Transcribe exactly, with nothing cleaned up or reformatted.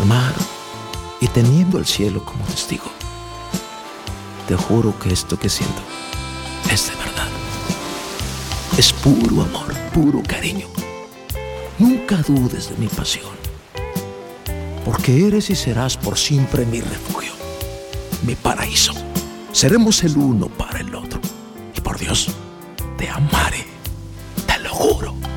mar y teniendo el cielo como testigo, te juro que esto que siento es de verdad. Es puro amor, puro cariño. Nunca dudes de mi pasión, porque eres y serás por siempre mi refugio, mi paraíso. Seremos el uno para el otro. Y por Dios, te amaré, te lo juro.